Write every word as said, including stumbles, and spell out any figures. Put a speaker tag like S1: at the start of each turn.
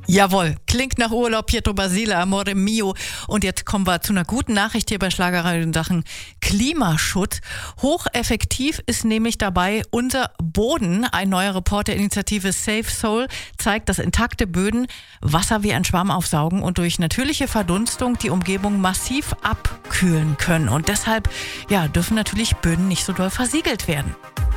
S1: Jawohl, klingt nach Urlaub, Pietro Basile, Amore Mio. Und jetzt kommen wir zu einer guten Nachricht hier bei Schlagerei in Sachen Klimaschutz. Hocheffektiv ist nämlich dabei unser Boden. Ein neuer Report der Initiative Save Soul zeigt, dass intakte Böden Wasser wie ein Schwamm aufsaugen und durch natürliche Verdunstung die Umgebung massiv abkühlen können. Und deshalb ja, dürfen natürlich Böden nicht so doll versiegelt werden.